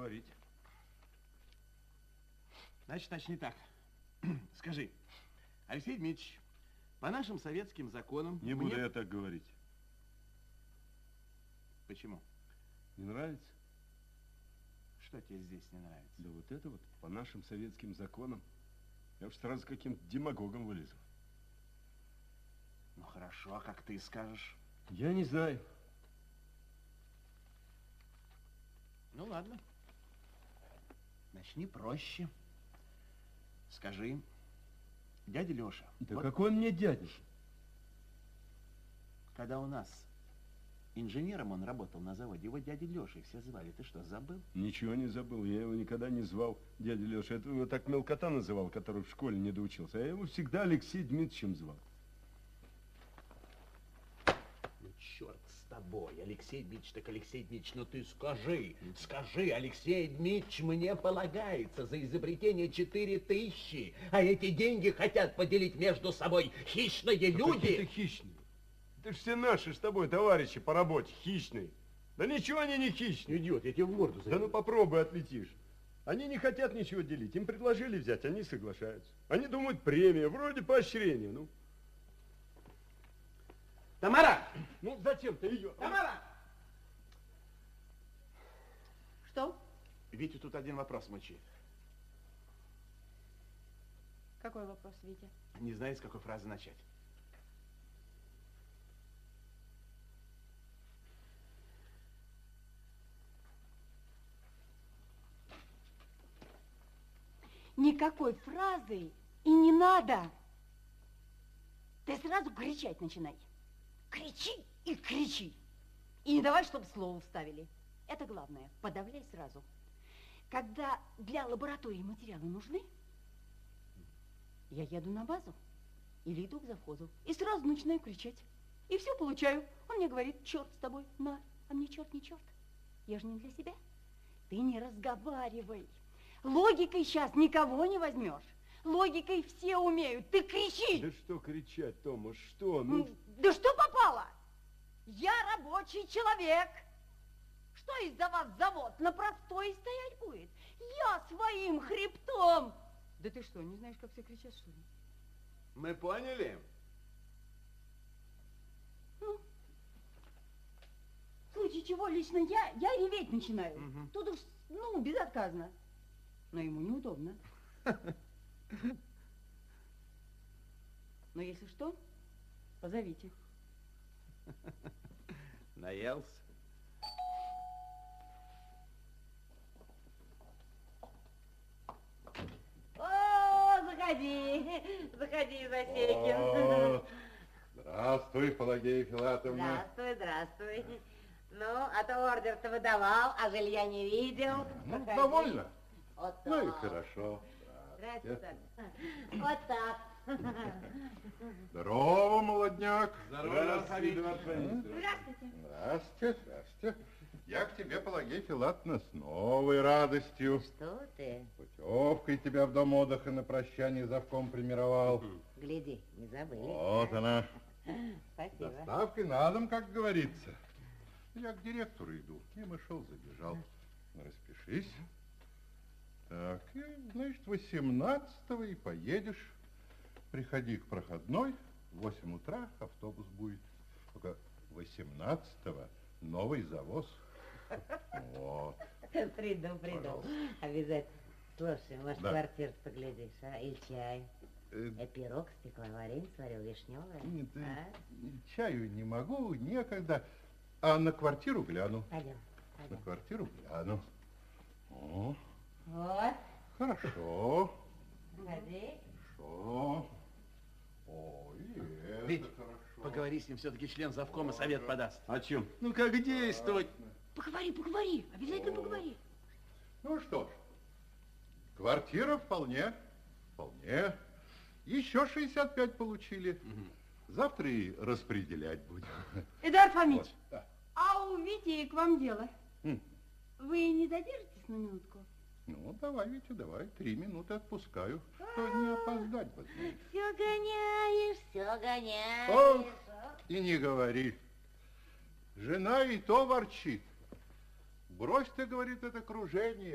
говорите. Значит, начни так. Скажи, Алексей Дмитриевич, по нашим советским законам... Не буду я так говорить. Почему? Не нравится? Что тебе здесь не нравится? Да вот это вот, по нашим советским законам. Я уж сразу каким-то демагогом вылезу. Ну, хорошо, а как ты скажешь? Я не знаю. Ну, ладно. Начни проще. Скажи, дядя Леша... Да вот какой он мне дядя? Когда у нас инженером он работал на заводе, его дядя Лешей все звали. Ты что, забыл? Ничего не забыл. Я его никогда не звал дядя Леша. Это его так мелкота называл, который в школе не доучился. А я его всегда Алексеем Дмитриевичем звал. Ну, черт с тобой, Алексей Дмитриевич, так Алексей Дмитриевич, ну ты скажи, Алексей Дмитриевич, мне полагается за изобретение 4000, а эти деньги хотят поделить между собой хищные люди. Какие ты хищные? Это ж все наши с тобой товарищи по работе, хищные. Да ничего они не хищные. Идиот, я тебе в морду Да ну попробуй отлетишь. Они не хотят ничего делить. Им предложили взять, они соглашаются. Они думают, премия, вроде поощрения, ну. Тамара! Ну, зачем ты ее? Тамара! Что? Витя тут один вопрос мучает. Какой вопрос, Витя? Не знает, с какой фразы начать. Никакой фразы и не надо. Ты сразу кричать начинай. Кричи и кричи. И не давай, чтобы слово вставили. Это главное. Подавляй сразу. Когда для лаборатории материалы нужны, я еду на базу или иду к завхозу и сразу начинаю кричать. И все получаю. Он мне говорит, черт с тобой, на, а мне черт не черт. Я же не для себя. Ты не разговаривай. Логикой сейчас никого не возьмешь. Логикой все умеют. Ты кричи. Да что кричать, Тома, что? Да что попало? Я рабочий человек. Что из-за вас завод на простой стоять будет? Я своим хребтом. Да ты что, не знаешь, как все кричат, что ли? Мы поняли. Ну, в случае чего лично я реветь начинаю. Угу. Тут уж, ну, безотказно. Но ему неудобно. Но если что, позовите. Наелся. О, заходи, Засекин. Здравствуй, Пелагея Филатовна. Здравствуй. Ну, а то ордер-то выдавал, а жилья не видел. Ну, Заходи. довольно. Вот Ну и так. хорошо. Здравствуйте. Вот так. Здорово, молодняк. Здравствуйте. Здравствуйте. Здравствуйте. Я к тебе, Пелагея Филатовна, с новой радостью. Что ты? Путевкой тебя в дом отдыха на прощание завком примировал. Гляди, не забыли. Вот она. Спасибо. Доставкой на дом, как говорится. Я к директору иду. Мимо шел, забежал. Распишись. Так, и, значит, 18-го и поедешь. Приходи к проходной. В 8 утра автобус будет. Только 18-го новый завоз. Вот. Приду. Пожалуйста. Обязательно. Слушай, может, Да. квартиру поглядишь, а? Или чай? Пирог, стекло, варенье сварил, вишневое. Нет, А? чаю не могу, некогда. А на квартиру гляну. Пойдем. На квартиру гляну. О, Вот. хорошо. Ходи. Хорошо. Ой, это Вить, хорошо. поговори с ним, все-таки член завкома совет подаст. О чем? Ну как действовать? Поговори, обязательно поговори. Ну что ж, квартира вполне. Еще 65 получили. Завтра и распределять будем. Эдуард Фомич, Вот, да. а у Вити к вам дело. М. Вы не задержитесь на минутку? Ну, давай, Витя, давай. 3 минуты отпускаю. Что не опоздать бы. Все гоняешь. Ох, и не говори. Жена и то ворчит. Брось ты, говорит, это кружение.